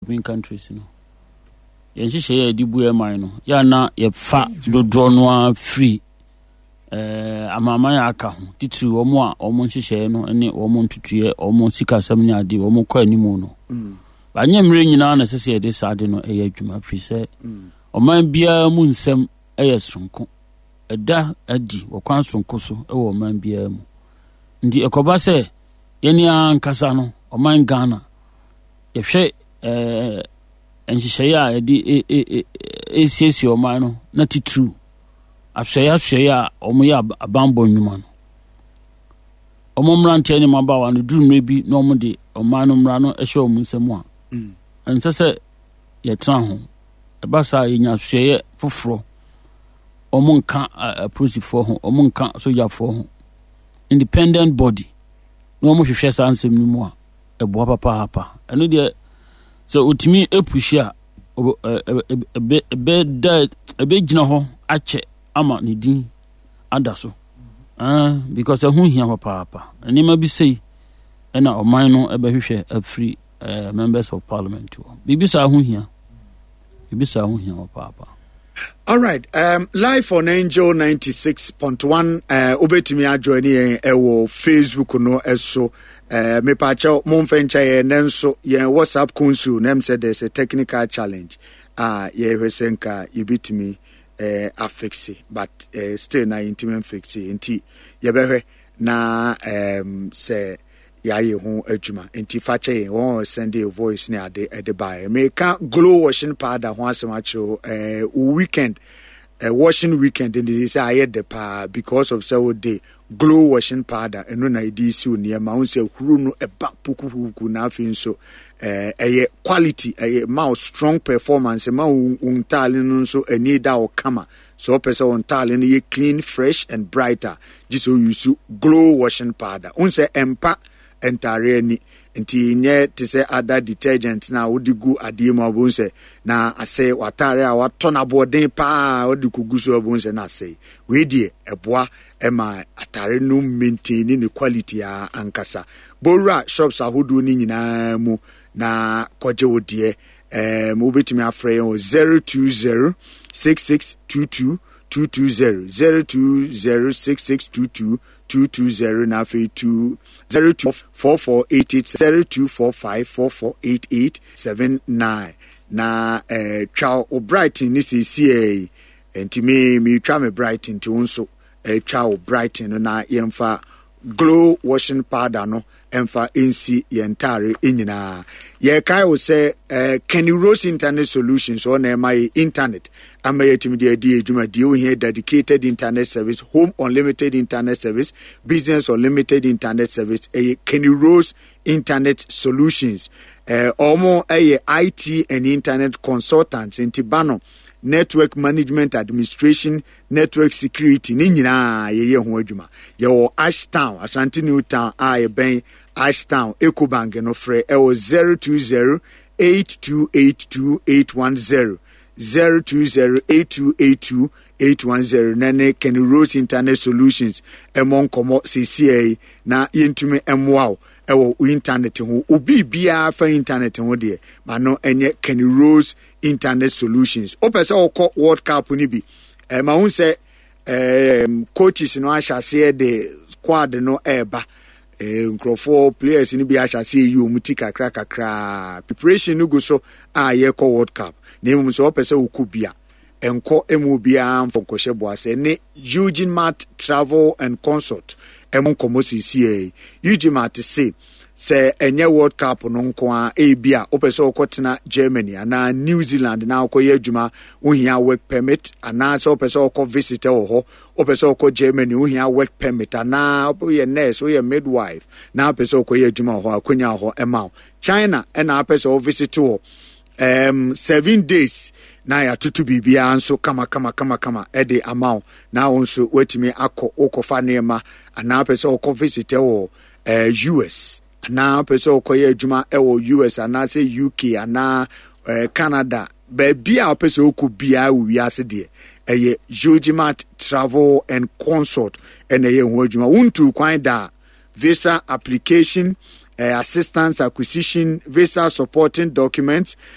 developing countries no yen hye di bu e man no ya na ye fa dodo no free amama ya aka ho titiri omo a omo hye no ne omo ntutuye omo sika sam ni ade omo kwa animu no ba nyemre nyina na sese ye de sade no e adwuma free se oman bia mu nsem e sonko eda adi wakwan sonko so e wo man bia mu ndi ekoba se yeni ankasa no oman Ghana ye hwe enhyehyɛ a di esiesie oman no na titru ahwɛ a omo ya abambo nwuma no omo mrante ne mabawa no durumre bi na omo de oman no mra no ehwɛ omo nsɛm a ensese ye tra ho eba sa yenya hwɛ foforo omo nka police for ho omo nka soldier for ho independent body no omo hwehwɛ sa nsɛm no mu a eboa papa hapa eno de so utimi epushi a ebe gina ho ache ama ne din adaso because hu hia papa anima bi sei na oman no ebe hwehwɛ afri members of parliament bibisa hu hia papa. All right, live on Angel 96.1 obetimi ajoini ewo Facebook no eso me pacha monfencha ye nenso ye WhatsApp kunsu nem said there's a technical challenge ye hwesenka yibitimi affixi but still na intimate fixi enti ye behwe na say yaye ho adwuma enti fache ye won send a voice ne ade by me ka glow washing powder ho asemacho weekend washing weekend in the say aye de pa because of so day glow washing powder eno na edisi oni ma won say huru no eba puku na afin so eye quality eye ma strong performance ma untale no so ani da o kama so person untale no ye clean fresh and brighter just use glow washing powder un say empa entare ni nti nye te se other detergent na wodi gu ade ma bo nse na ase watare a watona boden pa wodi kugu so bo nse na ase we die eboa ema atare no maintain ni quality a ankasa bora shops ahodo ni nyina mu na koje wodie mo betimi afre 020 6622 220 020 6622 na fe 024488 na twa o Brighton ni CCA enti me twa me Brighton ti wonso twa o Brighton na yemfa glow washing powder no emfa NC yentare enyina ye kai wo say Kenny Rose Internet Solutions on my internet amayetimi de adwuma de o here dedicated internet service, home unlimited internet service, business unlimited internet service. Kenny Rose Internet Solutions omo IT and internet consultants in Tibano, network management administration, network security ni nyina ye ho adwuma ye wo Ashtown Asante New Town ben Ashtown Ecobank no frɛ 020 8282 0208282 nane Kenny Rose Internet Solutions emon komo CCA na yentumi emwao ewo internet ho obi bia fa internet ho de ma no enye Kenny Rose Internet Solutions opese okọ World Cup ni bi ma hun se coaches no ahase de squad no eba nkrofo players ni bi ahase yu mutika kakra preparation no go so ye ko World Cup nemu so opese okubia enko emu bia mfonkoshe boase ne Eugene Mart Travel and Consult emon komo CCA Eugene Mart say enye World Cup no nko a bia opese okotena Germany ana New Zealand na okoye adwuma ohia work permit ana so opese okọ visitor ho opese okọ Germany ohia work permit ana oye nurse oye midwife na opese okoye adwuma ho akonya ho ema China na opese o visit ho 7 days na ya tutu bibia anso kama ede amount na onso wetimi akọ okofa nema ana opese okọ visitor ho US na pese okoye adwuma ewo US ana se UK ana Canada ba bia pese okubia wiase de eye Jojimat Travel and Consult ene ye ho adwuma untu kwan da visa application assistance acquisition visa supporting documents